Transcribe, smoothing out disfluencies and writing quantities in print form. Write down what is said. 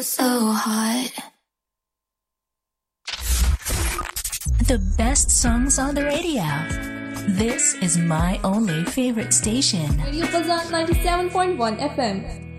So hot. The best songs on the radio. This is my only favorite station. Radio Kazan 97.1 FM.